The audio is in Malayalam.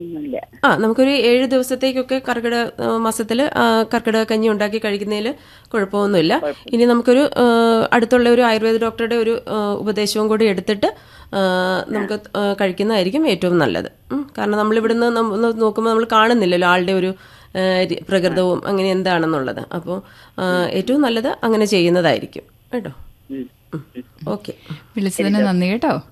ഇല്ല. നമുക്കൊരു 7 ദിവസത്തേക്കൊക്കെ മാസത്തില് കർക്കിടക കഞ്ഞി ഉണ്ടാക്കി കഴിക്കുന്നതിൽ കുഴപ്പമൊന്നുമില്ല. ഇനി നമുക്കൊരു അടുത്തുള്ള ഒരു ആയുർവേദ ഡോക്ടറുടെ ഒരു ഉപദേശവും കൂടി എടുത്തിട്ട് നമുക്ക് കഴിക്കുന്നതായിരിക്കും ഏറ്റവും നല്ലത്. കാരണം നമ്മളിവിടുന്ന് നോക്കുമ്പോൾ നമ്മൾ കാണുന്നില്ലല്ലോ ആളുടെ ഒരു പ്രകൃതവും അങ്ങനെ എന്താണെന്നുള്ളത്. അപ്പോൾ ഏറ്റവും നല്ലത് അങ്ങനെ ചെയ്യുന്നതായിരിക്കും കേട്ടോ. ഓക്കെ, വിളിച്ചതിന് നന്ദി കേട്ടോ.